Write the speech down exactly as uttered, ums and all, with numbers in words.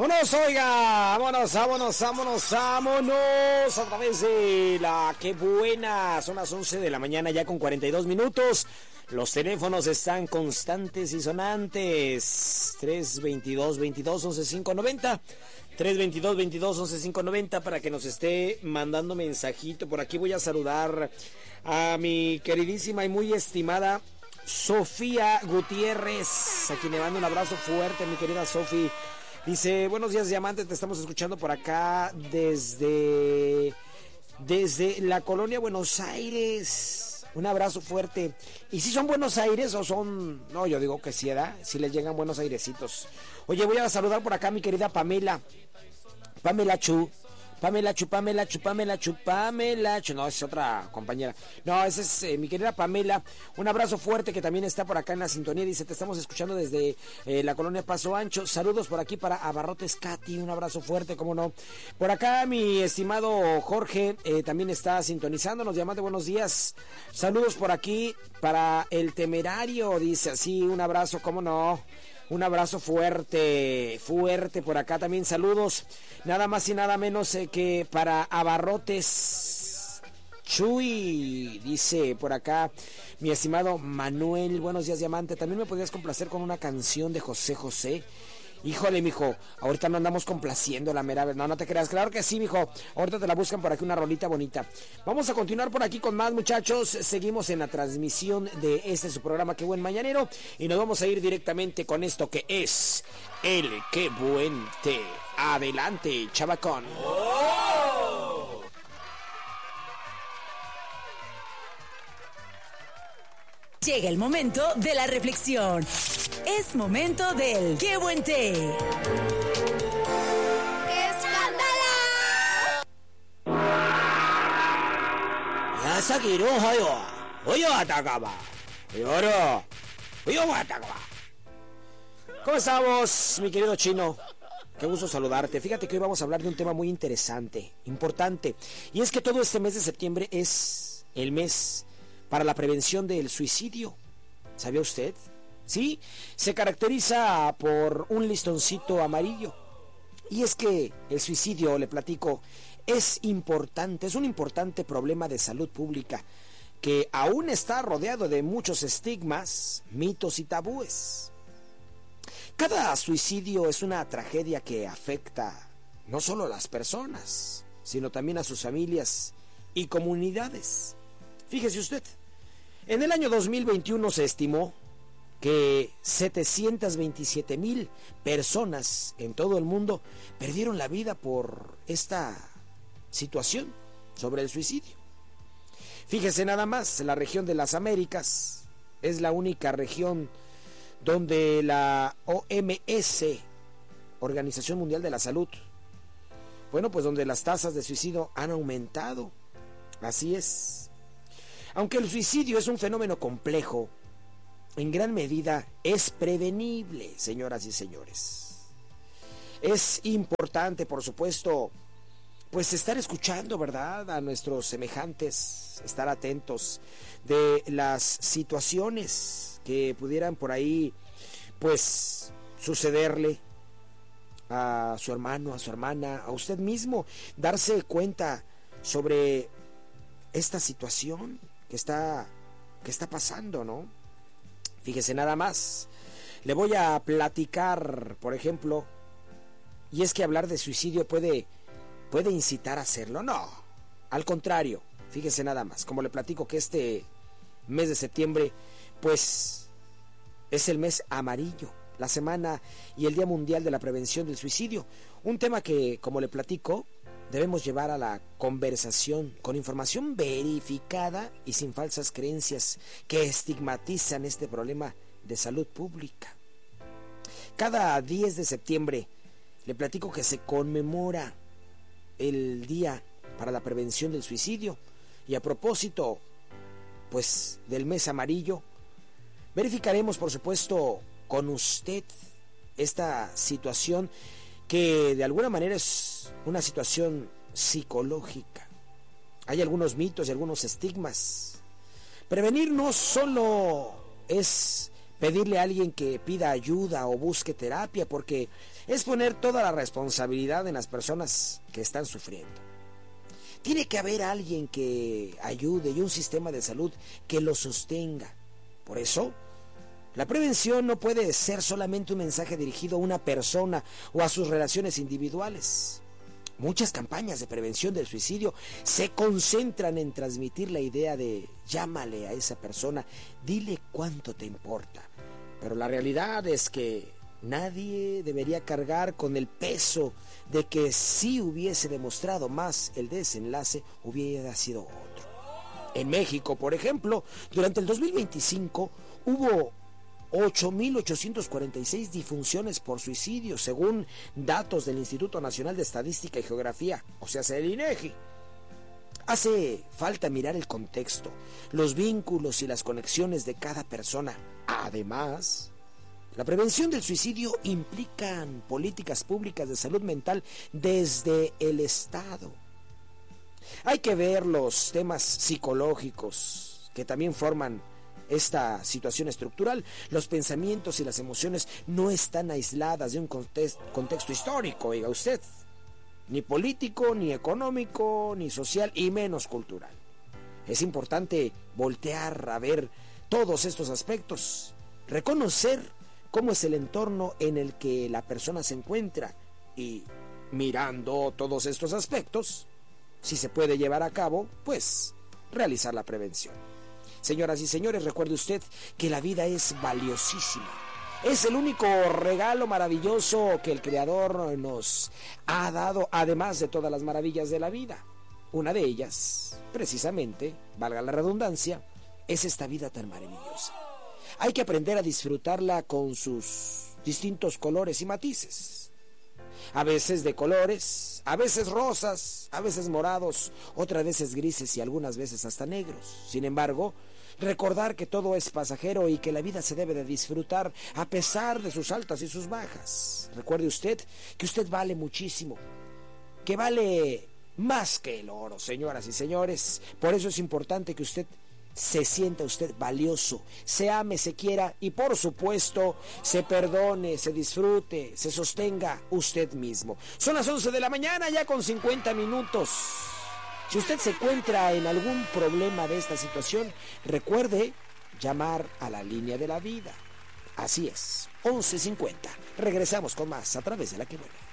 Vámonos, oiga, vámonos, vámonos, vámonos, vámonos a través de la Qué Buena. Son las once de la mañana ya con cuarenta y dos minutos. Los teléfonos están constantes y sonantes. tres veintidós, veintidós, once, quinientos noventa. tres veintidós, veintidós, once, quinientos noventa para que nos esté mandando mensajito. Por aquí voy a saludar a mi queridísima y muy estimada Sofía Gutiérrez, a quien le mando un abrazo fuerte, mi querida Sofi. Dice, buenos días, diamante, te estamos escuchando por acá desde desde la colonia Buenos Aires. Un abrazo fuerte. ¿Y si son Buenos Aires o son...? No, yo digo que sí, ¿verdad? Si les llegan Buenos Airesitos. Oye, voy a saludar por acá a mi querida Pamela. Pamela Chu. Pamela Chu, Pamela Chu, Pamela Chu, Pamela Chu. No, es otra compañera. No, esa es eh, mi querida Pamela. Un abrazo fuerte que también está por acá en la sintonía. Dice, te estamos escuchando desde eh, la colonia Paso Ancho. Saludos por aquí para Abarrotes Katy. Un abrazo fuerte, cómo no. Por acá mi estimado Jorge eh, también está sintonizándonos. Diamante, buenos días. Saludos por aquí para el Temerario. Dice así, un abrazo, cómo no. Un abrazo fuerte, fuerte por acá también. Saludos, nada más y nada menos eh, que para Abarrotes Chuy, dice por acá mi estimado Manuel. Buenos días, diamante. También me podrías complacer con una canción de José José. Híjole, mijo, ahorita no andamos complaciendo la mera... No, no te creas, claro que sí, mijo. Ahorita te la buscan por aquí, una rolita bonita. Vamos a continuar por aquí con más, muchachos. Seguimos en la transmisión de este su programa Qué Buen Mañanero. Y nos vamos a ir directamente con esto que es el Qué Buen Té. Adelante, chavacón. ¡Oh! Llega el momento de la reflexión. Es momento del Qué Buen Té. ¡Escándalo! Ya saquiró, joyo. Oyo atacaba. Oyo. Oyo atacaba. ¿Cómo estamos, mi querido Chino? Qué gusto saludarte. Fíjate que hoy vamos a hablar de un tema muy interesante, importante. Y es que todo este mes de septiembre es el mes para la prevención del suicidio. ¿Sabía usted? Sí, se caracteriza por un listoncito amarillo. Y es que el suicidio, le platico, es importante, es un importante problema de salud pública que aún está rodeado de muchos estigmas, mitos y tabúes. Cada suicidio es una tragedia que afecta no solo a las personas, sino también a sus familias y comunidades. Fíjese usted, en el año dos mil veintiuno se estimó que setecientas veintisiete mil personas en todo el mundo perdieron la vida por esta situación sobre el suicidio. Fíjese nada más, la región de las Américas es la única región donde la O M S, Organización Mundial de la Salud, bueno, pues donde las tasas de suicidio han aumentado. Así es. Aunque el suicidio es un fenómeno complejo, en gran medida es prevenible, señoras y señores. Es importante, por supuesto, pues estar escuchando, ¿verdad?, a nuestros semejantes, estar atentos de las situaciones que pudieran por ahí, pues, sucederle a su hermano, a su hermana, a usted mismo, darse cuenta sobre esta situación que está, que está pasando, ¿no? Fíjese nada más, le voy a platicar, por ejemplo, y es que hablar de suicidio puede, puede incitar a hacerlo. No, al contrario, fíjese nada más, como le platico que este mes de septiembre, pues, es el mes amarillo, la semana y el Día Mundial de la Prevención del Suicidio, un tema que, como le platico, debemos llevar a la conversación con información verificada y sin falsas creencias que estigmatizan este problema de salud pública. Cada diez de septiembre le platico que se conmemora el Día para la Prevención del Suicidio y a propósito, pues, del mes amarillo, verificaremos, por supuesto, con usted esta situación que de alguna manera es una situación psicológica. Hay algunos mitos y algunos estigmas. Prevenir no solo es pedirle a alguien que pida ayuda o busque terapia, porque es poner toda la responsabilidad en las personas que están sufriendo. Tiene que haber alguien que ayude y un sistema de salud que lo sostenga. Por eso, la prevención no puede ser solamente un mensaje dirigido a una persona o a sus relaciones individuales. Muchas campañas de prevención del suicidio se concentran en transmitir la idea de llámale a esa persona, dile cuánto te importa. Pero la realidad es que nadie debería cargar con el peso de que si hubiese demostrado más, el desenlace hubiera sido otro. En México, por ejemplo, durante el dos mil veinticinco hubo ocho mil ochocientas cuarenta y seis difunciones por suicidio, según datos del Instituto Nacional de Estadística y Geografía, o sea, el INEGI. Hace falta mirar el contexto, los vínculos y las conexiones de cada persona. Además, la prevención del suicidio implica políticas públicas de salud mental desde el Estado. Hay que ver los temas psicológicos que también forman esta situación estructural. Los pensamientos y las emociones no están aisladas de un contexto, contexto histórico, oiga usted, ni político, ni económico, ni social, y menos cultural. Es importante voltear a ver todos estos aspectos, reconocer cómo es el entorno en el que la persona se encuentra y, mirando todos estos aspectos, si se puede llevar a cabo, pues realizar la prevención. Señoras y señores, recuerde usted que la vida es valiosísima. Es el único regalo maravilloso que el Creador nos ha dado, además de todas las maravillas de la vida. Una de ellas, precisamente, valga la redundancia, es esta vida tan maravillosa. Hay que aprender a disfrutarla con sus distintos colores y matices. A veces de colores, a veces rosas, a veces morados, otras veces grises y algunas veces hasta negros. Sin embargo, recordar que todo es pasajero y que la vida se debe de disfrutar a pesar de sus altas y sus bajas. Recuerde usted que usted vale muchísimo, que vale más que el oro, señoras y señores. Por eso es importante que usted se sienta usted valioso, se ame, se quiera y por supuesto se perdone, se disfrute, se sostenga usted mismo. Son las once de la mañana ya con cincuenta minutos. Si usted se encuentra en algún problema de esta situación, recuerde llamar a la línea de la vida. Así es, once cincuenta. Regresamos con más a través de La Que Buena.